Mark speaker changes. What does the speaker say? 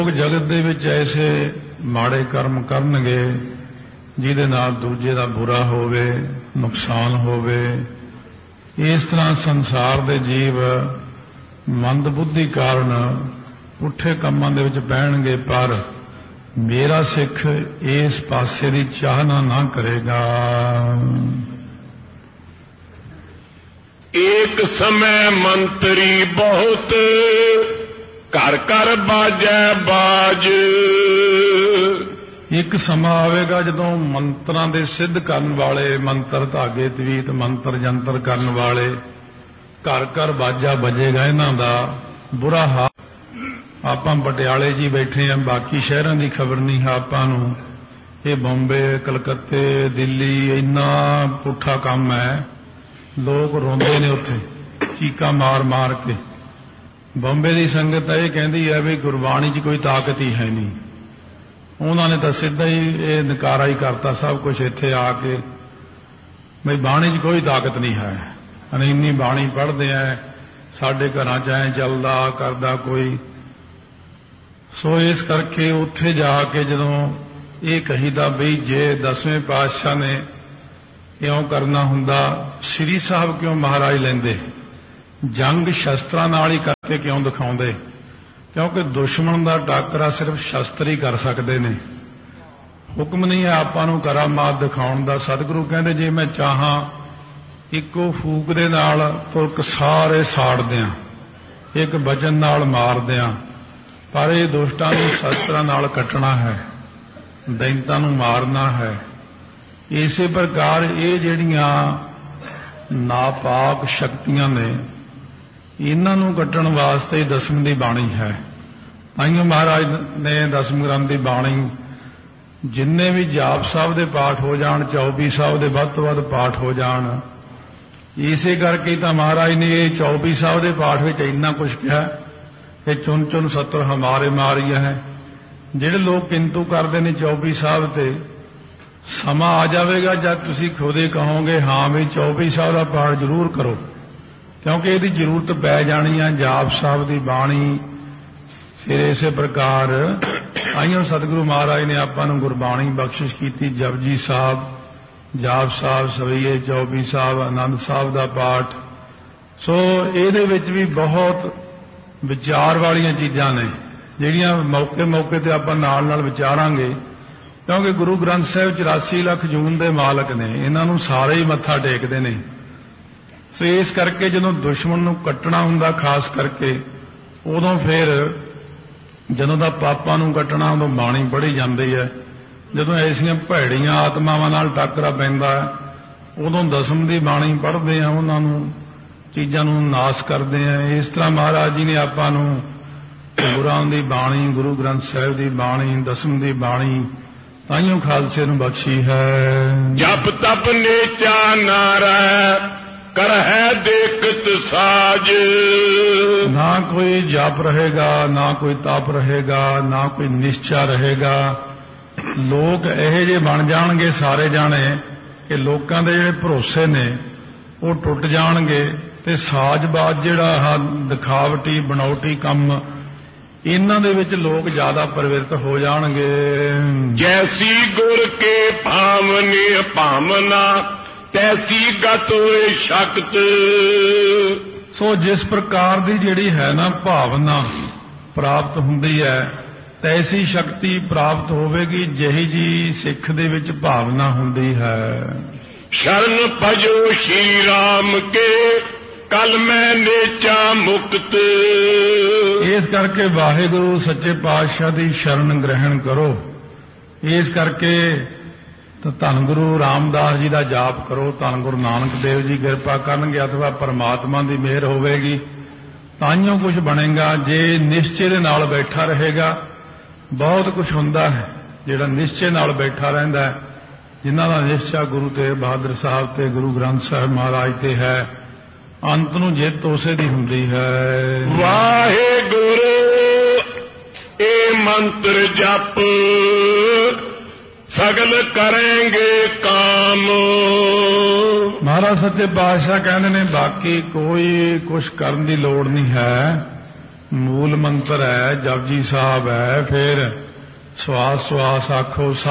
Speaker 1: ਲੋਕ ਜਗਤ ਦੇ ਵਿੱਚ ਐਸੇ ਮਾੜੇ ਕਰਮ ਕਰਨਗੇ ਜਿਹਦੇ ਨਾਲ ਦੂਜੇ ਦਾ ਬੁਰਾ ਹੋਵੇ, ਨੁਕਸਾਨ ਹੋਵੇ। ਇਸ ਤਰ੍ਹਾਂ ਸੰਸਾਰ ਦੇ ਜੀਵ ਮੰਦ ਬੁੱਧੀ ਕਾਰਨ ਪੁੱਠੇ ਕੰਮਾਂ ਦੇ ਵਿੱਚ ਪੈਣਗੇ, ਪਰ ਮੇਰਾ ਸਿੱਖ ਇਸ ਪਾਸੇ ਦੀ ਚਾਹਨਾ ਨਾ ਕਰੇਗਾ।
Speaker 2: ਏਕ ਸਮੇਂ ਮੰਤਰੀ ਬਹੁਤ, ਘਰ ਘਰ ਬਾਜੈ ਬਾਜ। ਇੱਕ ਸਮਾਂ ਆਵੇਗਾ ਜਦੋਂ ਮੰਤਰਾਂ ਦੇ ਸਿੱਧ ਕਰਨ ਵਾਲੇ, ਮੰਤਰ ਧਾਗੇ ਤਵੀਤ ਮੰਤਰ ਜੰਤਰ ਕਰਨ ਵਾਲੇ, ਘਰ ਘਰ ਬਾਜਾ ਵੱਜੇਗਾ ਇਹਨਾਂ ਦਾ। ਬੁਰਾ ਹਾਲ। ਆਪਾਂ ਪਟਿਆਲੇ ਜੀ ਬੈਠੇ ਹਾਂ, ਬਾਕੀ ਸ਼ਹਿਰਾਂ ਦੀ ਖਬਰ ਨਹੀਂ ਹੈ ਆਪਾਂ ਨੂੰ। ਇਹ ਬੰਬੇ, ਕਲਕੱਤੇ, ਦਿੱਲੀ ਇੰਨਾ ਪੁੱਠਾ ਕੰਮ ਹੈ। ਲੋਕ ਰੋਂਦੇ ਨੇ ਉੱਥੇ ਚੀਕਾਂ ਮਾਰ ਮਾਰ ਕੇ। ਬੰਬੇ ਦੀ ਸੰਗਤ ਇਹ ਕਹਿੰਦੀ ਹੈ ਵੀ ਗੁਰਬਾਣੀ 'ਚ ਕੋਈ ਤਾਕਤ ਹੀ ਹੈ ਨਹੀਂ। ਉਹਨਾਂ ਨੇ ਤਾਂ ਸਿੱਧਾ ਹੀ ਇਹ ਨਕਾਰਾ ਹੀ ਕਰਤਾ ਸਭ ਕੁਝ ਇੱਥੇ ਆ ਕੇ, ਬਈ ਬਾਣੀ 'ਚ ਕੋਈ ਤਾਕਤ ਨਹੀਂ ਹੈ। અને ਇੰਨੀ ਬਾਣੀ ਪੜ੍ਹਦੇ ਆ, ਸਾਡੇ ਘਰਾਂ 'ਚ ਐਂ ਚੱਲਦਾ ਕਰਦਾ ਕੋਈ। ਸੋ ਇਸ ਕਰਕੇ ਉੱਥੇ ਜਾ ਕੇ ਜਦੋਂ ਇਹ ਕਹੀਦਾ ਬਈ ਜੇ 10ਵੇਂ ਪਾਤਸ਼ਾਹ ਨੇ ਇਉਂ ਕਰਨਾ ਹੁੰਦਾ, ਸ੍ਰੀ ਸਾਹਿਬ ਕਿਉਂ ਮਹਾਰਾਜ ਲੈਂਦੇ? ਜੰਗ ਸ਼ਸਤਰਾਂ ਨਾਲ ਹੀ ਕਰਕੇ ਕਿਉਂ ਦਿਖਾਉਂਦੇ? ਕਿਉਂਕਿ ਦੁਸ਼ਮਣ ਦਾ ਟਾਕਰਾ ਸਿਰਫ ਸ਼ਸਤਰ ਹੀ ਕਰ ਸਕਦੇ ਨੇ। ਹੁਕਮ ਨਹੀਂ ਹੈ ਆਪਾਂ ਨੂੰ ਕਰਾਮਾਤ ਦਿਖਾਉਣ ਦਾ। ਸਤਿਗੁਰੂ ਕਹਿੰਦੇ ਜੇ ਮੈਂ ਚਾਹਾਂ ਇੱਕੋ ਫੂਕ ਦੇ ਨਾਲ ਤੁਰਕ ਸਾਰੇ ਸਾੜ ਦਿਆਂ, ਇੱਕ ਬਚਨ ਨਾਲ ਮਾਰ ਦਿਆਂ, ਪਰ ਇਹ ਦੁਸ਼ਟਾਂ ਨੂੰ ਸ਼ਸਤਰਾਂ ਨਾਲ ਕੱਟਣਾ ਹੈ, ਦੈਂਤਾਂ ਨੂੰ ਮਾਰਨਾ ਹੈ। ਇਸੇ ਪ੍ਰਕਾਰ ਇਹ ਜਿਹੜੀਆਂ ਨਾਪਾਕ ਸ਼ਕਤੀਆਂ ਨੇ, ਇਹਨਾਂ ਨੂੰ ਕੱਟਣ ਵਾਸਤੇ ਹੀ ਦਸਮ ਦੀ ਬਾਣੀ ਹੈ। ਤਾਈਓ ਮਹਾਰਾਜ ਨੇ ਦਸਮ ਗ੍ਰੰਥ ਦੀ ਬਾਣੀ ਜਿੰਨੇ ਵੀ ਜਾਪ ਸਾਹਿਬ ਦੇ ਪਾਠ ਹੋ ਜਾਣ, 24 ਸਾਹਿਬ ਦੇ ਵੱਧ ਤੋਂ ਵੱਧ ਪਾਠ ਹੋ ਜਾਣ। ਇਸੇ ਕਰਕੇ ਤਾਂ ਮਹਾਰਾਜ ਨੇ ਇਹ 24 ਸਾਹਿਬ ਦੇ ਪਾਠ ਵਿੱਚ ਇੰਨਾ ਕੁਝ ਕਿਹਾ ਕਿ ਚੁਣ ਚੁਣ ਸਤਰ ਹਮਾਰੇ ਮਾਰੀਆ ਹੈ। ਜਿਹੜੇ ਲੋਕ ਕਿੰਤੂ ਕਰਦੇ ਨੇ 24 ਸਾਹਿਬ ਤੇ, ਸਮਾਂ ਆ ਜਾਵੇਗਾ ਜਦ ਤੁਸੀਂ ਖੁਦੇ ਕਹੋਗੇ ਹਾਂ ਵੀ 24 ਸਾਹਿਬ ਦਾ ਪਾਠ ਜ਼ਰੂਰ ਕਰੋ, ਕਿਉਂਕਿ ਇਹਦੀ ਜ਼ਰੂਰਤ ਪੈ ਜਾਣੀ ਆ ਜਾਪ ਸਾਹਿਬ ਦੀ ਬਾਣੀ। ਫਿਰ ਇਸੇ ਪ੍ਰਕਾਰ ਆਈਓ ਸਤਿਗੁਰੂ ਮਹਾਰਾਜ ਨੇ ਆਪਾਂ ਨੂੰ ਗੁਰਬਾਣੀ ਬਖਸ਼ਿਸ਼ ਕੀਤੀ। ਜਪਜੀ ਸਾਹਿਬ, ਜਾਪ ਸਾਹਿਬ, ਸਵਈਏ 24 ਸਾਹਿਬ, ਆਨੰਦ ਸਾਹਿਬ ਦਾ ਪਾਠ। ਸੋ ਇਹਦੇ ਵਿੱਚ ਵੀ ਬਹੁਤ ਵਿਚਾਰ ਵਾਲੀਆਂ ਚੀਜ਼ਾਂ ਨੇ ਜਿਹੜੀਆਂ ਮੌਕੇ ਮੌਕੇ ਤੇ ਆਪਾਂ ਨਾਲ ਨਾਲ ਵਿਚਾਰਾਂਗੇ, ਕਿਉਂਕਿ ਗੁਰੂ ਗ੍ਰੰਥ ਸਾਹਿਬ 84 ਲੱਖ ਜੂਨ ਦੇ ਮਾਲਕ ਨੇ, ਇਹਨਾਂ ਨੂੰ ਸਾਰੇ ਹੀ ਮੱਥਾ ਟੇਕਦੇ ਨੇ। ਸੋ ਇਸ ਕਰਕੇ ਜਦੋਂ ਦੁਸ਼ਮਣ ਨੂੰ ਕੱਟਣਾ ਹੁੰਦਾ, ਖਾਸ ਕਰਕੇ ਉਦੋਂ ਫਿਰ ਜਦੋਂ ਦਾ ਪਾਪਾਂ ਨੂੰ ਕੱਟਣਾ ਉਦੋਂ ਬਾਣੀ ਪੜ੍ਹੀ ਜਾਂਦੀ ਹੈ। ਜਦੋਂ ਐਸੀਆਂ ਭੈੜੀਆਂ ਆਤਮਾਵਾਂ ਨਾਲ ਟੱਕਰਾ ਪੈਂਦਾ ਉਦੋਂ ਦਸਮ ਦੀ ਬਾਣੀ ਪੜ੍ਹਦੇ ਆ, ਉਹਨਾਂ ਨੂੰ ਚੀਜ਼ਾਂ ਨੂੰ ਨਾਸ ਕਰਦੇ ਆ। ਇਸ ਤਰ੍ਹਾਂ ਮਹਾਰਾਜ ਜੀ ਨੇ ਆਪਾਂ ਨੂੰ ਗੁਰਾਂ ਦੀ ਬਾਣੀ, ਗੁਰੂ ਗ੍ਰੰਥ ਸਾਹਿਬ ਦੀ ਬਾਣੀ, ਦਸਮ ਦੀ ਬਾਣੀ ਤਾਈਓ ਖਾਲਸੇ ਨੂੰ ਬਖਸ਼ੀ ਹੈ। ਜਪ ਤਪ ਨੇਚਾ ਨਾਰੈ ਕਰਹਿ ਦੇਖਤ ਸਾਜ।
Speaker 1: ਨਾ ਕੋਈ ਜਪ ਰਹੇਗਾ, ਨਾ ਕੋਈ ਤਪ ਰਹੇਗਾ, ਨਾ ਕੋਈ ਨਿਸ਼ਚਾ ਰਹੇਗਾ। ਲੋਕ ਇਹੋ ਜਿਹੇ ਬਣ ਜਾਣਗੇ ਸਾਰੇ ਜਾਣੇ ਕਿ ਲੋਕਾਂ ਦੇ ਜਿਹੜੇ ਭਰੋਸੇ ਨੇ ਉਹ ਟੁੱਟ ਜਾਣਗੇ, ਤੇ ਸਾਜ਼ਬਾਜ਼ ਜਿਹੜਾ ਦਿਖਾਵਟੀ ਬਣਾਉਟੀ ਕੰਮ, ਇਹਨਾਂ ਦੇ ਵਿੱਚ ਲੋਕ ਜ਼ਿਆਦਾ ਪ੍ਰਵਿਰਤ ਹੋ ਜਾਣਗੇ।
Speaker 2: ਜੈਸੀ ਗੁਰ ਕੇ ਭਾਵਨੀ ਭਾਵਨਾ ਤੈਸੀ ਗਤ ਹੋਏ ਸ਼ਕਤ।
Speaker 1: ਸੋ ਜਿਸ ਪ੍ਰਕਾਰ ਦੀ ਜਿਹੜੀ ਹੈ ਨਾ ਭਾਵਨਾ ਪ੍ਰਾਪਤ ਹੁੰਦੀ ਹੈ, ਤੈਸੀ ਸ਼ਕਤੀ ਪ੍ਰਾਪਤ ਹੋਵੇਗੀ ਜਿਹੀ ਜੀ ਸਿੱਖ ਦੇ ਵਿੱਚ ਭਾਵਨਾ ਹੁੰਦੀ ਹੈ।
Speaker 2: ਸ਼ਰਨ ਭਜੋ ਸ਼੍ਰੀ ਰਾਮ ਕੇ ਕਲ ਮੈਂ ਨੇਚਾ ਮੁਕਤ।
Speaker 1: ਇਸ ਕਰਕੇ ਵਾਹਿਗੁਰੂ ਸੱਚੇ ਪਾਤਸ਼ਾਹ ਦੀ ਸ਼ਰਨ ਗ੍ਰਹਿਣ ਕਰੋ। ਇਸ ਕਰਕੇ ਤਾਂ ਧੰਨ ਗੁਰੂ ਰਾਮਦਾਸ ਜੀ ਦਾ ਜਾਪ ਕਰੋ, ਧੰਨ ਗੁਰੂ ਨਾਨਕ ਦੇਵ ਜੀ ਕਿਰਪਾ ਕਰਨਗੇ, ਅਥਵਾ ਪਰਮਾਤਮਾ ਦੀ ਮਿਹਰ ਹੋਵੇਗੀ, ਤਾਈਓ ਕੁਝ ਬਣੇਗਾ। ਜੇ ਨਿਸ਼ਚੇ ਦੇ ਨਾਲ ਬੈਠਾ ਰਹੇਗਾ, ਬਹੁਤ ਕੁਝ ਹੁੰਦਾ ਹੈ ਜਿਹੜਾ ਨਿਸ਼ਚੇ ਨਾਲ ਬੈਠਾ ਰਹਿੰਦਾ ਹੈ। ਜਿਨ੍ਹਾਂ ਦਾ ਨਿਸ਼ਚਾ ਗੁਰੂ ਤੇਗ ਬਹਾਦਰ ਸਾਹਿਬ ਤੇ ਗੁਰੂ ਗ੍ਰੰਥ ਸਾਹਿਬ ਮਹਾਰਾਜ ਤੇ ਹੈ, ਅੰਤ ਨੂੰ ਜਿੱਤ ਉਸੇ ਦੀ ਹੁੰਦੀ ਹੈ।
Speaker 2: ਵਾਹਿਗੁਰੂ ਇਹ ਮੰਤਰ ਜਪ ਸਗਲ ਕਰਾਂਗੇ ਕਾਮ।
Speaker 1: ਮਹਾਰਾਜ ਸੱਚੇ ਪਾਤਸ਼ਾਹ ਕਹਿੰਦੇ ਨੇ ਬਾਕੀ ਕੋਈ ਕੁਛ ਕਰਨ ਦੀ ਲੋੜ ਨਹੀਂ ਹੈ।
Speaker 2: ਮੂਲ ਮੰਤਰ ਹੈ, ਜਪਜੀ ਸਾਹਿਬ ਹੈ, ਫਿਰ ਸਵਾਸ ਸਵਾਸ ਆਖੋ